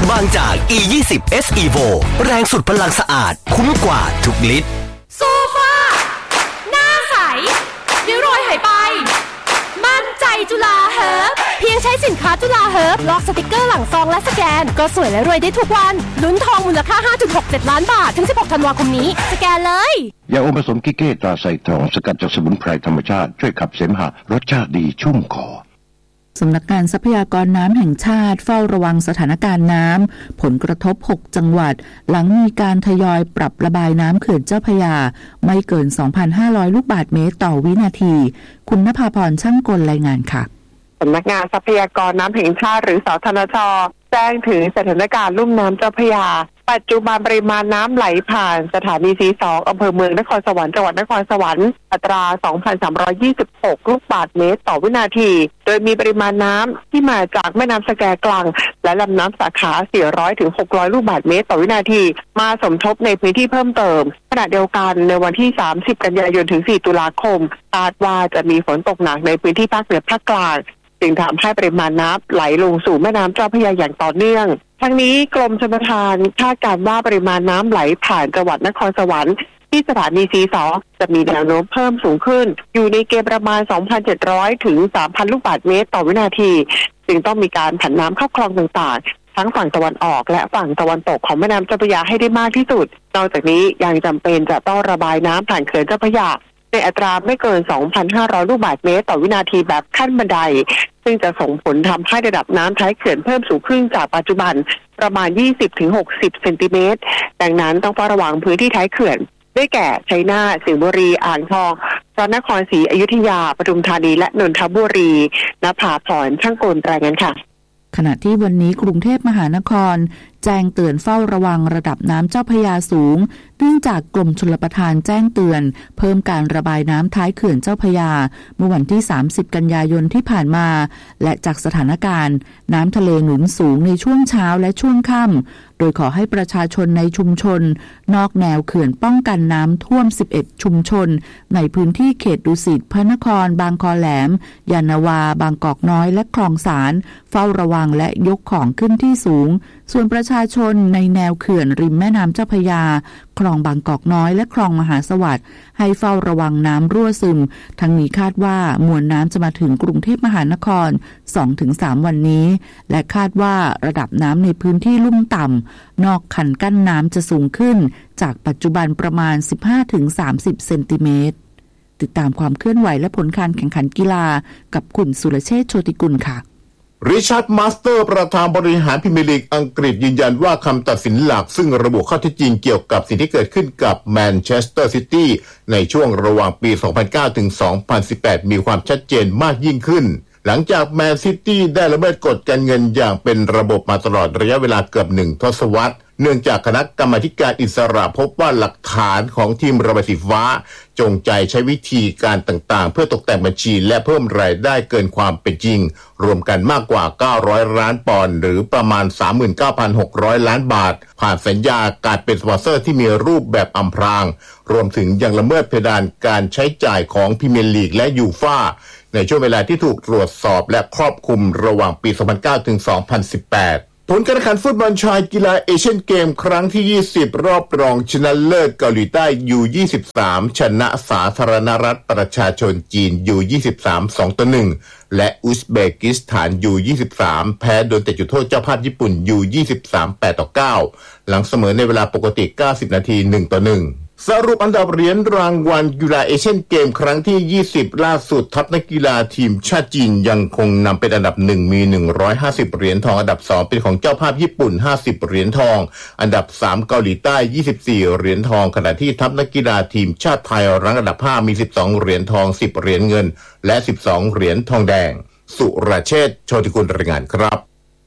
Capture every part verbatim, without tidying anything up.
บางจาก อี ยี่สิบ เอส Evo แรงสุดพลังสะอาดคุ้มกว่าทุกลิตรโซฟาหน้าใสริ้วรอยหายไปมั่นใจจุฬาเฮิร์บเพียงใช้สินค้าจุฬาเฮิร์บลอกสติกเกอร์หลังซองและสแกนก็สวยและรวยได้ทุกวันลุ้นทองมูลค่า ห้าจุดหกเจ็ด ล้านบาทถึงสิบหกธันวาคมนี้สแกนเลยยาอมผสมกิเก้ตราไซทองสกัดจากสมุนไพรธรรมชาติช่วยขับเสมหะรสชาติดีชุ่มคอสำนักงานทรัพยากรน้ำแห่งชาติเฝ้าระวังสถานการณ์น้ำผลกระทบหกจังหวัดหลังมีการทยอยปรับระบายน้ำเขื่อนเจ้าพระยาไม่เกิน สองพันห้าร้อย ลูกบาศก์เมตรต่อวินาทีคุณณภาพรช่างกลรายงานค่ะสำนักงานทรัพยากรน้ำแห่งชาติหรือสทนช.แจ้งถึงสถานการณ์ลุ่มน้ำเจ้าพระยาปัจจุบันปริมาณน้ำไหลผ่านสถานีสีสองอำเภอเมืองนครสวรรค์จังหวัดนครสวรรค์อัตรา สองพันสามร้อยยี่สิบหก ลูกบาศก์เมตรต่อวินาทีโดยมีปริมาณน้ำที่มาจากแม่น้ำสแกกลังและลำน้ำสาขา สี่ร้อยถึงหกร้อย ลูกบาศก์เมตรต่อวินาทีมาสมทบในพื้นที่เพิ่มเติมขณะเดียวกันในวันที่สามสิบกันยายนถึงสี่ตุลาคมคาดว่าจะมีฝนตกหนักในพื้นที่ภาคเหนือภาคกลางจึงทำให้ปริมาณน้ำไหลลงสู่แม่น้ำเจ้าพระยาอย่างต่อเนื่องทั้งนี้กรมชลประทานคาดการณ์ว่าปริมาณน้ำไหลผ่านจังหวัดนครสวรรค์ที่สถานีสีสอจะมีแนวโน้มเพิ่มสูงขึ้นอยู่ในเกณฑ์ประมาณ สองพันเจ็ดร้อย ถึง สามพัน ลูกบาศก์เมตรต่อวินาทีจึงต้องมีการผันน้ำเข้าคลองต่างๆทั้งฝั่งตะวันออกและฝั่งตะวันตกของแม่น้ำเจ้าพระยาให้ได้มากที่สุดนอกจากนี้ยังจำเป็นจะต้องระบายน้ำผ่านเขื่อนเจ้าพระยาในอัตราไม่เกิน สองพันห้าร้อย ลูกบาศก์เมตรต่อวินาทีแบบขั้นบันไดซึ่งจะส่งผลทำให้ระดับน้ำท้ายเขื่อนเพิ่มสูงขึ้นจากปัจจุบันประมาณ ยี่สิบถึงหกสิบ เซนติเมตรดังนั้นต้องเฝ้าระวังพื้นที่ท้ายเขื่อนได้แก่ชัยนาทสิงห์บุรีอ่างทองพระนครศรีอยุธยาปทุมธานีและนนทบุรีณภาพรช่างกลรายงานค่ะขณะที่วันนี้กรุงเทพมหานครแจ้งเตือนเฝ้าระวังระดับน้ำเจ้าพระยาสูงเนื่องจากกรมชลประทานแจ้งเตือนเพิ่มการระบายน้ำท้ายเขื่อนเจ้าพระยาเมื่อวันที่สามสิบกันยายนที่ผ่านมาและจากสถานการณ์น้ำทะเลหนุนสูงในช่วงเช้าและช่วงค่ำโดยขอให้ประชาชนในชุมชนนอกแนวเขื่อนป้องกันน้ำท่วมสิบเอ็ดชุมชนในพื้นที่เขตดุสิตพระนครบางคอแหลมยานนาวาบางกอกน้อยและคลองสานเฝ้าระวังและยกของขึ้นที่สูงส่วนประชาชนในแนวเขื่อนริมแม่น้ำเจ้าพระยาคลองบางกอกน้อยและคลองมหาสวัสดิ์ให้เฝ้าระวังน้ำรั่วซึมทั้งนี้คาดว่ามวลน้ำจะมาถึงกรุงเทพมหานคร สองถึงสาม วันนี้และคาดว่าระดับน้ำในพื้นที่ลุ่มต่ำนอกคันกั้นน้ำจะสูงขึ้นจากปัจจุบันประมาณ สิบห้าถึงสามสิบ เซนติเมตรติดตามความเคลื่อนไหวและผลการแข่งขันกีฬากับคุณสุรเชษฐ์โชติกุลค่ะริชาร์ดมาสเตอร์ประธานบริหารพรีเมียร์ลีกอังกฤษยืนยันว่าคำตัดสินหลักซึ่งระบุข้อเท็จจริงเกี่ยวกับสิ่งที่เกิดขึ้นกับแมนเชสเตอร์ซิตี้ในช่วงระหว่างปี สองพันเก้า ถึง สองพันสิบแปด มีความชัดเจนมากยิ่งขึ้นหลังจากแมนซิตี้ได้ละเมิดกฎการเงินอย่างเป็นระบบมาตลอดระยะเวลาเกือบหนึ่งทศวรรษเนื่องจากคณะกรรมาธิการอิสระพบว่าหลักฐานของทีมระบายสีฟ้าจงใจใช้วิธีการต่างๆเพื่อตกแต่งบัญชีและเพิ่มรายได้เกินความเป็นจริงรวมกันมากกว่าเก้าร้อยล้านปอนด์หรือประมาณ สามหมื่นเก้าพันหกร้อย ล้านบาทผ่านสัญญาการเป็นสปอนเซอร์ที่มีรูปแบบอำพรางรวมถึงยังละเมิดเพดานการใช้จ่ายของพรีเมียร์ลีกและยูฟ่าในช่วงเวลาที่ถูกตรวจสอบและครอบคลุมระหว่างปี สองพันเก้า ถึง สองพันสิบแปดผลการแข่งขันฟุตบอลชายกีฬาเอเชียนเกมครั้งที่ยี่สิบรอบรองชนะเลิศเกาหลีใต้ ยู ยี่สิบสาม ชนะสาธารณรัฐประชาชนจีน ยู ยี่สิบสาม สองต่อหนึ่งและอุซเบกิสถาน ยู ยี่สิบสาม แพ้โดนเตะจุดโทษเจ้าภาพญี่ปุ่น ยู ยี่สิบสาม แปดต่อเก้าหลังเสมอในเวลาปกติเก้าสิบนาที หนึ่งต่อหนึ่งสรุปอันดับเหรียญรางวัลกีฬาเอเชียนเกมครั้งที่ยี่สิบล่าสุดทัพนักกีฬาทีมชาติจีนยังคงนำเป็นอันดับหนึ่งมีหนึ่งร้อยห้าสิบเหรียญทองอันดับสองเป็นของเจ้าภาพญี่ปุ่นห้าสิบเหรียญทองอันดับสามเกาหลีใต้ยี่สิบสี่เหรียญทองขณะที่ทัพนักกีฬาทีมชาติไทยรั้งอันดับห้ามีสิบสองเหรียญทองสิบเหรียญเงินและสิบสองเหรียญทองแดงสุรเชษฐ์โชติกุลรายงานครับ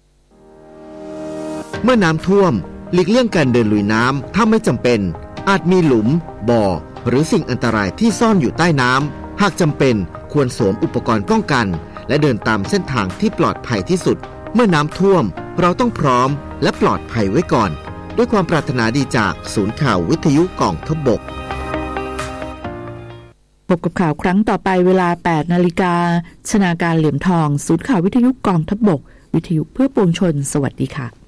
เมื่อน้ำท่วมหลีกเลี่ยงการเดินลุยน้ำถ้าไม่จำเป็นอาจมีหลุมบ่อหรือสิ่งอันตรายที่ซ่อนอยู่ใต้น้ำหากจำเป็นควรสวมอุปกรณ์ป้องกันและเดินตามเส้นทางที่ปลอดภัยที่สุดเมื่อน้ำท่วมเราต้องพร้อมและปลอดภัยไว้ก่อนด้วยความปรารถนาดีจากศูนย์ข่าววิทยุกองทัพบกพบกับข่าวครั้งต่อไปเวลา แปดนาฬิกา ชนาการเหลี่ยมทองศูนย์ข่าววิทยุกองทัพบกวิทยุเพื่อปวงชนสวัสดีค่ะ